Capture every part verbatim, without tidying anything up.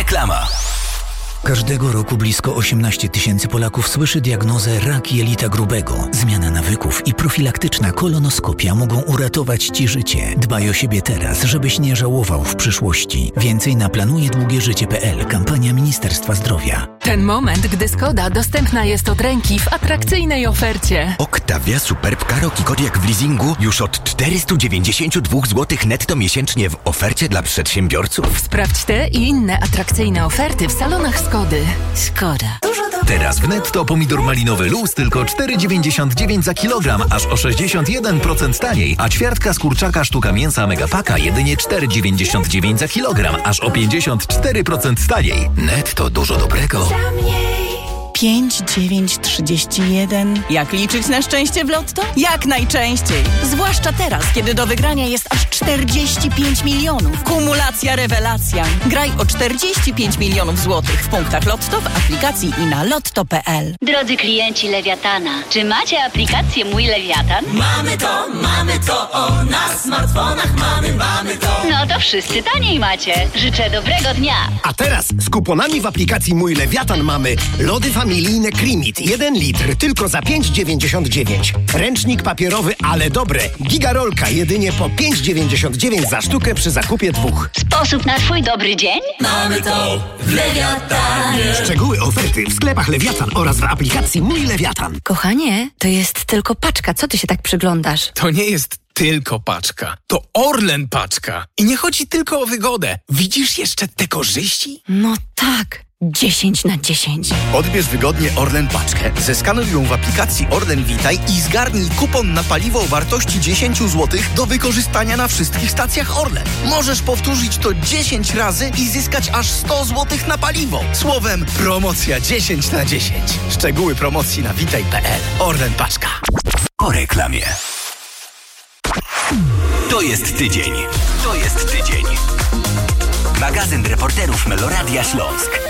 Reklama. Każdego roku blisko osiemnaście tysięcy Polaków słyszy diagnozę rak jelita grubego. Zmiana nawyków i profilaktyczna kolonoskopia mogą uratować Ci życie. Dbaj o siebie teraz, żebyś nie żałował w przyszłości. Więcej na planuje długie życie kropka pe el. Kampania Ministerstwa Zdrowia. Ten moment, gdy Skoda dostępna jest od ręki w atrakcyjnej ofercie. Octavia Superb Karoq i Kodiaq w leasingu już od czterysta dziewięćdziesiąt dwa złote netto miesięcznie w ofercie dla przedsiębiorców. Sprawdź te i inne atrakcyjne oferty w salonach Skody. Skoda. Teraz w netto pomidor malinowy luz tylko cztery dziewięćdziesiąt dziewięć za kilogram, aż o sześćdziesiąt jeden procent taniej, a ćwiartka z kurczaka sztuka mięsa Megapaka jedynie cztery dziewięćdziesiąt dziewięć za kilogram, aż o pięćdziesiąt cztery procent taniej. Netto, dużo dobrego. pięć dziewięć trzydzieści jeden. Jak liczyć na szczęście w Lotto? Jak najczęściej. Zwłaszcza teraz, kiedy do wygrania jest aż czterdzieści pięć milionów. Kumulacja rewelacja. Graj o czterdzieści pięć milionów złotych w punktach Lotto, w aplikacji i na lotto kropka pe el. Drodzy klienci Lewiatana, czy macie aplikację Mój Lewiatan? Mamy to, mamy to, o, na smartfonach mamy, mamy to. No to wszyscy taniej macie. Życzę dobrego dnia. A teraz z kuponami w aplikacji Mój Lewiatan mamy lody familijne Creamit jeden litr tylko za pięć dziewięćdziesiąt dziewięć. Ręcznik papierowy, ale dobre. Gigarolka jedynie po pięć dziewięćdziesiąt dziewięć za sztukę przy zakupie dwóch. Sposób na twój dobry dzień? Mamy to w Lewiatanie. Szczegóły oferty w sklepach Lewiatan oraz w aplikacji Mój Lewiatan. Kochanie, to jest tylko paczka. Co ty się tak przyglądasz? To nie jest tylko paczka. To Orlen paczka. I nie chodzi tylko o wygodę. Widzisz jeszcze te korzyści? No tak. dziesięć na dziesięć. Odbierz wygodnie Orlen paczkę, zeskanuj ją w aplikacji Orlen Witaj i zgarnij kupon na paliwo o wartości dziesięć złotych do wykorzystania na wszystkich stacjach Orlen. Możesz powtórzyć to dziesięć razy i zyskać aż sto złotych na paliwo. Słowem, promocja dziesięć na dziesięć. Szczegóły promocji na witaj kropka pe el. Orlen paczka. Po reklamie. To jest tydzień. To jest tydzień. Magazyn reporterów Meloradia Śląsk.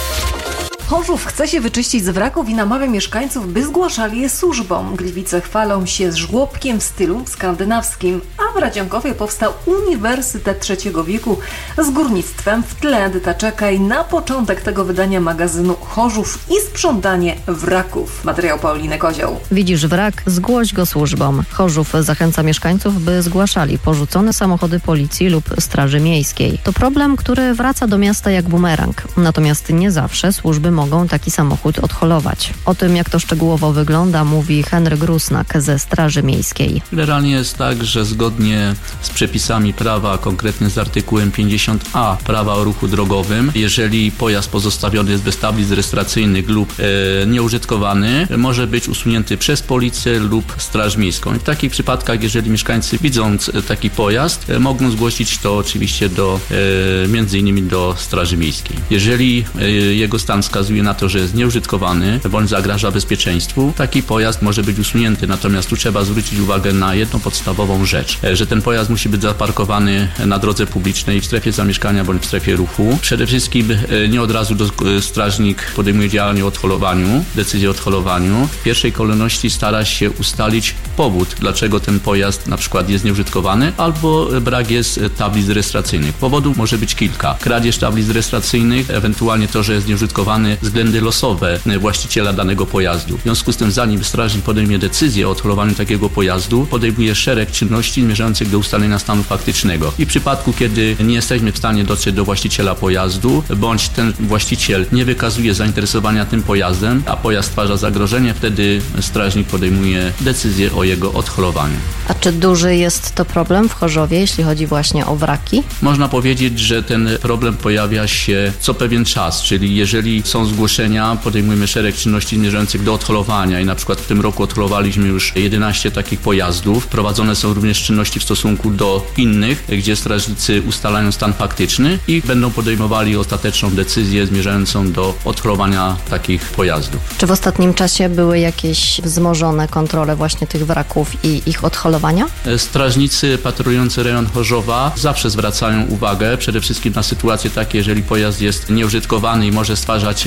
Chorzów chce się wyczyścić z wraków i namawia mieszkańców, by zgłaszali je służbom. Gliwice chwalą się żłobkiem w stylu skandynawskim, a w Radziankowie powstał Uniwersytet trzeciego wieku z górnictwem w tle. Edyta Czekaj na początek tego wydania magazynu Chorzów i sprzątanie wraków. Materiał Pauliny Kozioł. Widzisz wrak? Zgłoś go służbom. Chorzów zachęca mieszkańców, by zgłaszali porzucone samochody policji lub straży miejskiej. To problem, który wraca do miasta jak bumerang. Natomiast nie zawsze służby mogą taki samochód odholować. O tym, jak to szczegółowo wygląda, mówi Henryk Rusnak ze Straży Miejskiej. Generalnie jest tak, że zgodnie z przepisami prawa, konkretnie z artykułem pięćdziesiąt a prawa o ruchu drogowym, jeżeli pojazd pozostawiony jest bez tablic rejestracyjnych lub e, nieużytkowany, może być usunięty przez policję lub Straż Miejską. I w takich przypadkach, jeżeli mieszkańcy widząc taki pojazd, e, mogą zgłosić to oczywiście do, e, między innymi do Straży Miejskiej. Jeżeli e, jego stan wskazuje na to, że jest nieużytkowany bądź zagraża bezpieczeństwu, taki pojazd może być usunięty. Natomiast tu trzeba zwrócić uwagę na jedną podstawową rzecz, że ten pojazd musi być zaparkowany na drodze publicznej, w strefie zamieszkania bądź w strefie ruchu. Przede wszystkim nie od razu do, strażnik podejmuje działanie o odholowaniu, decyzję o odholowaniu. W pierwszej kolejności stara się ustalić powód, dlaczego ten pojazd na przykład jest nieużytkowany albo brak jest tablic rejestracyjnych. Powodów może być kilka. Kradzież tablic rejestracyjnych, ewentualnie to, że jest nieużytkowany, względy losowe właściciela danego pojazdu. W związku z tym, zanim strażnik podejmie decyzję o odholowaniu takiego pojazdu, podejmuje szereg czynności zmierzających do ustalenia stanu faktycznego. I w przypadku, kiedy nie jesteśmy w stanie dotrzeć do właściciela pojazdu, bądź ten właściciel nie wykazuje zainteresowania tym pojazdem, a pojazd stwarza zagrożenie, wtedy strażnik podejmuje decyzję o jego odholowaniu. A czy duży jest to problem w Chorzowie, jeśli chodzi właśnie o wraki? Można powiedzieć, że ten problem pojawia się co pewien czas, czyli jeżeli są zgłoszenia, podejmujemy szereg czynności zmierzających do odholowania i na przykład w tym roku odholowaliśmy już jedenaście takich pojazdów. Prowadzone są również czynności w stosunku do innych, gdzie strażnicy ustalają stan faktyczny i będą podejmowali ostateczną decyzję zmierzającą do odholowania takich pojazdów. Czy w ostatnim czasie były jakieś wzmożone kontrole właśnie tych wraków i ich odholowania? Strażnicy patrolujący rejon Chorzowa zawsze zwracają uwagę przede wszystkim na sytuacje takie, jeżeli pojazd jest nieużytkowany i może stwarzać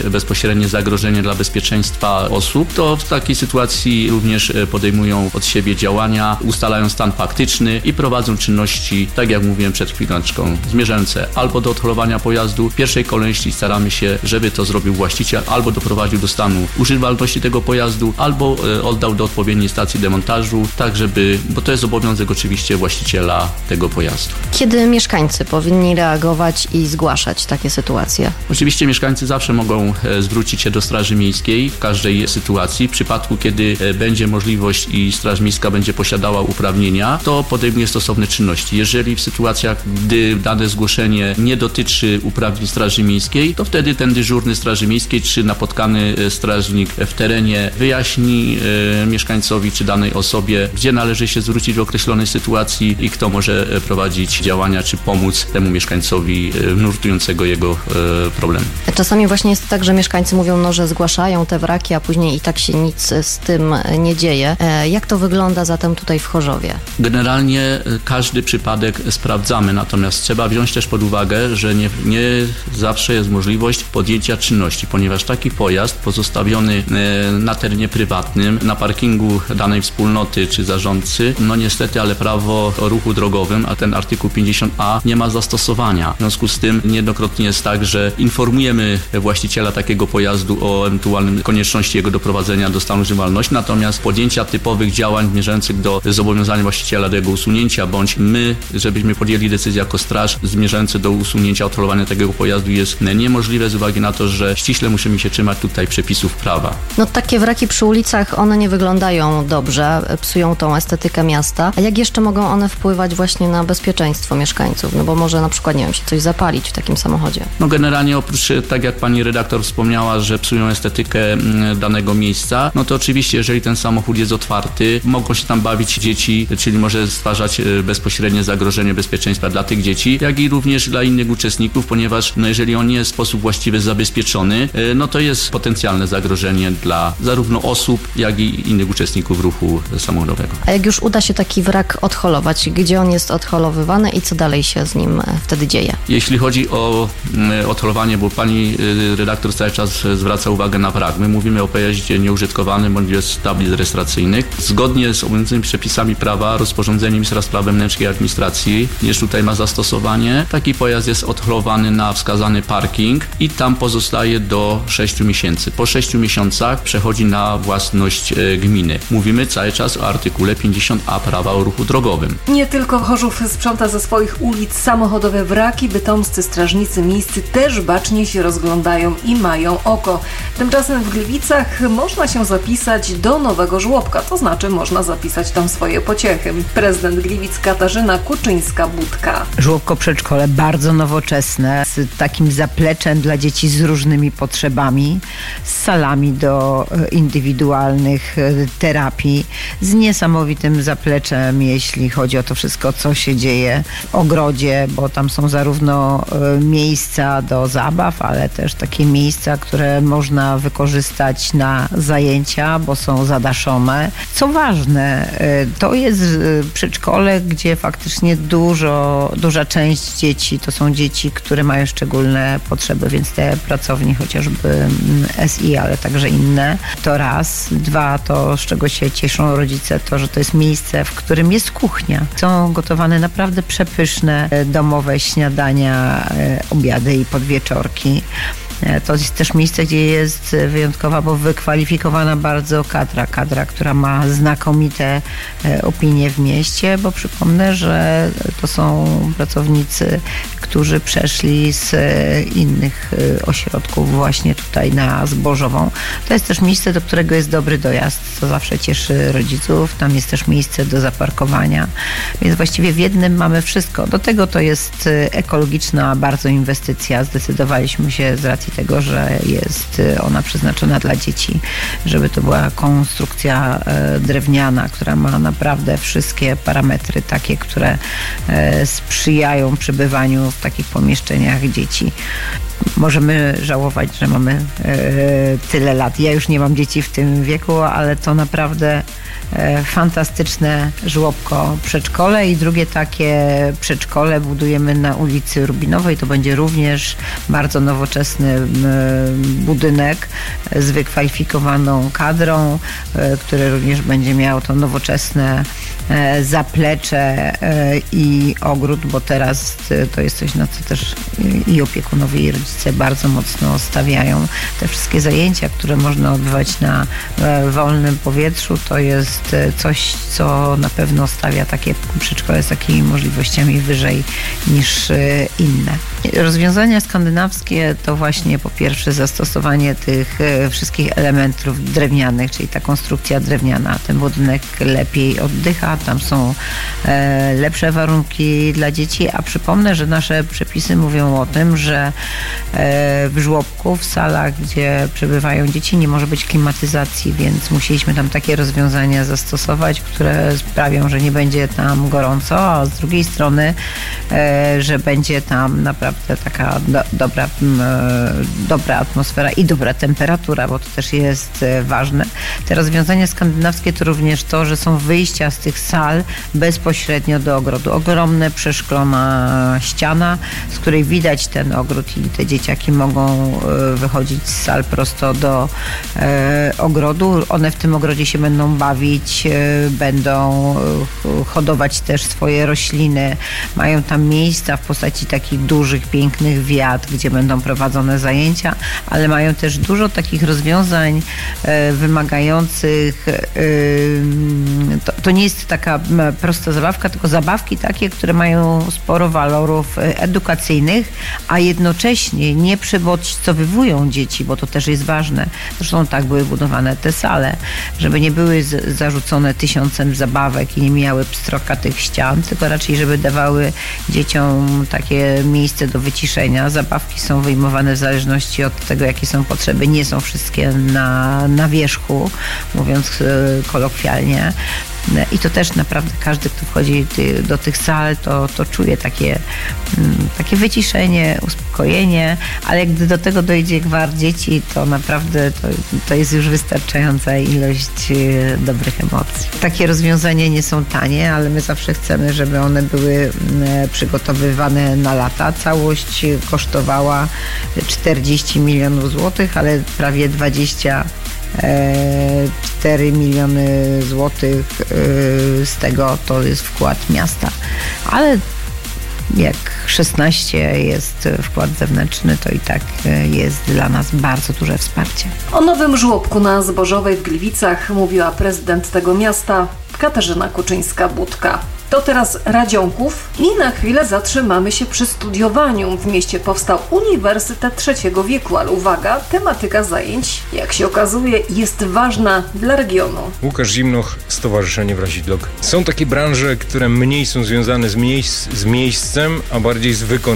bezpośrednie zagrożenie dla bezpieczeństwa osób, to w takiej sytuacji również podejmują od siebie działania, ustalają stan faktyczny i prowadzą czynności, tak jak mówiłem przed chwileczką, zmierzające albo do odholowania pojazdu. W pierwszej kolejności staramy się, żeby to zrobił właściciel, albo doprowadził do stanu używalności tego pojazdu, albo oddał do odpowiedniej stacji demontażu, tak żeby, bo to jest obowiązek oczywiście właściciela tego pojazdu. Kiedy mieszkańcy powinni reagować i zgłaszać takie sytuacje? Oczywiście mieszkańcy zawsze mogą zwrócić się do Straży Miejskiej w każdej sytuacji. W przypadku, kiedy będzie możliwość i Straż Miejska będzie posiadała uprawnienia, to podejmuje stosowne czynności. Jeżeli w sytuacjach, gdy dane zgłoszenie nie dotyczy uprawnień Straży Miejskiej, to wtedy ten dyżurny Straży Miejskiej czy napotkany strażnik w terenie wyjaśni e, mieszkańcowi czy danej osobie, gdzie należy się zwrócić w określonej sytuacji i kto może prowadzić działania czy pomóc temu mieszkańcowi e, nurtującego jego e, problem. Czasami właśnie jest tak, że mieszkańcy mówią, no, że zgłaszają te wraki, a później i tak się nic z tym nie dzieje. E, jak to wygląda zatem tutaj w Chorzowie? Generalnie każdy przypadek sprawdzamy, natomiast trzeba wziąć też pod uwagę, że nie, nie zawsze jest możliwość podjęcia czynności, ponieważ taki pojazd pozostawiony na terenie prywatnym, na parkingu danej wspólnoty czy zarządcy, no niestety, ale prawo o ruchu drogowym, a ten artykuł pięćdziesiąt a nie ma zastosowania. W związku z tym niejednokrotnie jest tak, że informujemy właściciela takiego pojazdu o ewentualnym konieczności jego doprowadzenia do stanu używalności, natomiast podjęcia typowych działań zmierzających do zobowiązania właściciela do jego usunięcia, bądź my, żebyśmy podjęli decyzję jako straż zmierzające do usunięcia, odholowania tego pojazdu jest niemożliwe z uwagi na to, że ściśle musimy się trzymać tutaj przepisów prawa. No takie wraki przy ulicach, one nie wyglądają dobrze, psują tą estetykę miasta. A jak jeszcze mogą one wpływać właśnie na bezpieczeństwo mieszkańców? No bo może na przykład, nie wiem, się coś zapalić w takim samochodzie. No generalnie oprócz, tak jak pani redaktor wspomniała, że psują estetykę danego miejsca, no to oczywiście, jeżeli ten samochód jest otwarty, mogą się tam bawić dzieci, czyli może stwarzać bezpośrednie zagrożenie bezpieczeństwa dla tych dzieci, jak i również dla innych uczestników, ponieważ no jeżeli on nie jest w sposób właściwy zabezpieczony, no to jest potencjalne zagrożenie dla zarówno osób, jak i innych uczestników ruchu samochodowego. A jak już uda się taki wrak odholować, gdzie on jest odholowywany i co dalej się z nim wtedy dzieje? Jeśli chodzi o odholowanie, bo pani redaktor cały czas zwraca uwagę na wrak. My mówimy o pojaździe nieużytkowanym bądź bez tablic rejestracyjnych. Zgodnie z obowiązującymi przepisami prawa, rozporządzeniem ministra spraw wewnętrznych i administracji, jeszcze tutaj ma zastosowanie, taki pojazd jest odholowany na wskazany parking i tam pozostaje do sześciu miesięcy. Po sześciu miesiącach przechodzi na własność gminy. Mówimy cały czas o artykule pięćdziesiąt a prawa o ruchu drogowym. Nie tylko Chorzów sprząta ze swoich ulic samochodowe wraki, bytomscy strażnicy miejscy też bacznie się rozglądają i mają oko. Tymczasem w Gliwicach można się zapisać do nowego żłobka, to znaczy można zapisać tam swoje pociechy. Prezydent Gliwic Katarzyna Kuczyńska-Budka. Żłobko przedszkole bardzo nowoczesne, z takim zapleczem dla dzieci z różnymi potrzebami, z salami do indywidualnych terapii, z niesamowitym zapleczem, jeśli chodzi o to wszystko, co się dzieje w ogrodzie, bo tam są zarówno miejsca do zabaw, ale też takie miejsca, które można wykorzystać na zajęcia, bo są zadaszone. Co ważne, to jest przedszkole, gdzie faktycznie dużo, duża część dzieci to są dzieci, które mają szczególne potrzeby, więc te pracownie, chociażby S I, ale także inne, to raz. Dwa, to z czego się cieszą rodzice, to, że to jest miejsce, w którym jest kuchnia. Są gotowane naprawdę przepyszne domowe śniadania, obiady i podwieczorki. To jest też miejsce, gdzie jest wyjątkowa, bo wykwalifikowana bardzo kadra. Kadra, która ma znakomite opinie w mieście, bo przypomnę, że to są pracownicy, którzy przeszli z innych ośrodków właśnie tutaj na Zbożową. To jest też miejsce, do którego jest dobry dojazd, co zawsze cieszy rodziców. Tam jest też miejsce do zaparkowania, więc właściwie w jednym mamy wszystko. Do tego to jest ekologiczna bardzo inwestycja. Zdecydowaliśmy się z racji tego, że jest ona przeznaczona dla dzieci, żeby to była konstrukcja drewniana, która ma naprawdę wszystkie parametry takie, które sprzyjają przebywaniu w takich pomieszczeniach dzieci. Możemy żałować, że mamy tyle lat. Ja już nie mam dzieci w tym wieku, ale to naprawdę fantastyczne żłobko przedszkole i drugie takie przedszkole budujemy na ulicy Rubinowej. To będzie również bardzo nowoczesny budynek z wykwalifikowaną kadrą, który również będzie miał to nowoczesne zaplecze i ogród, bo teraz to jest coś, na co też i opiekunowie, i rodzice bardzo mocno stawiają. Te wszystkie zajęcia, które można odbywać na wolnym powietrzu, to jest coś, co na pewno stawia takie przedszkole z takimi możliwościami wyżej niż inne. Rozwiązania skandynawskie to właśnie po pierwsze zastosowanie tych wszystkich elementów drewnianych, czyli ta konstrukcja drewniana. Ten budynek lepiej oddycha, tam są lepsze warunki dla dzieci, a przypomnę, że nasze przepisy mówią o tym, że w żłobku, w salach, gdzie przebywają dzieci, nie może być klimatyzacji, więc musieliśmy tam takie rozwiązania zastosować, które sprawią, że nie będzie tam gorąco, a z drugiej strony, że będzie tam naprawdę taka do, dobra, dobra atmosfera i dobra temperatura, bo to też jest ważne. Te rozwiązania skandynawskie to również to, że są wyjścia z tych sal bezpośrednio do ogrodu. Ogromna przeszklona ściana, z której widać ten ogród i te dzieciaki mogą wychodzić z sal prosto do e, ogrodu. One w tym ogrodzie się będą bawić, e, będą hodować też swoje rośliny. Mają tam miejsca w postaci takich dużych, pięknych wiat, gdzie będą prowadzone zajęcia, ale mają też dużo takich rozwiązań e, wymagających e, to, to nie jest taka prosta zabawka, tylko zabawki takie, które mają sporo walorów edukacyjnych, a jednocześnie nie przebodźcowywują dzieci, bo to też jest ważne. Zresztą tak były budowane te sale, żeby nie były z, zarzucone tysiącem zabawek i nie miały pstrokatych ścian, tylko raczej, żeby dawały dzieciom takie miejsce do wyciszenia. Zabawki są wyjmowane w zależności od tego, jakie są potrzeby. Nie są wszystkie na, na wierzchu, mówiąc kolokwialnie. I to też naprawdę każdy, kto wchodzi do tych sal, to, to czuje takie, takie wyciszenie, uspokojenie, ale gdy do tego dojdzie gwar dzieci, to naprawdę to, to jest już wystarczająca ilość dobrych emocji. Takie rozwiązania nie są tanie, ale my zawsze chcemy, żeby one były przygotowywane na lata. Całość kosztowała czterdzieści milionów złotych, ale prawie dwadzieścia cztery miliony złotych z tego to jest wkład miasta, ale jak szesnaście jest wkład zewnętrzny, to i tak jest dla nas bardzo duże wsparcie. O nowym żłobku na Zbożowej w Gliwicach mówiła prezydent tego miasta Katarzyna Kuczyńska-Budka. To teraz Radzionków i na chwilę zatrzymamy się przy studiowaniu. W mieście powstał Uniwersytet Trzeciego Wieku, ale uwaga, tematyka zajęć, jak się okazuje, jest ważna dla regionu. Łukasz Zimnoch, Stowarzyszenie Wrazidlok. Są takie branże, które mniej są związane z, miejsc, z miejscem, a bardziej z wykonaniem.